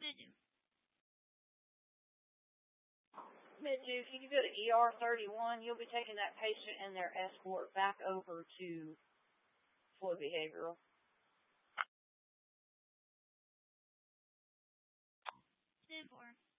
Midget, if you go to ER 31, you'll be taking that patient and their escort back over to Floyd Behavioral. 10-4.